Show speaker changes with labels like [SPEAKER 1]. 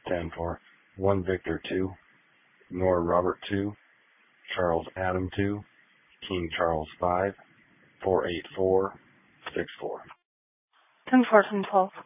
[SPEAKER 1] 10-4, 1 Victor 2, Nora Robert 2, Charles Adam 2, King Charles 5, 484, 64.
[SPEAKER 2] 10-4, 10-12.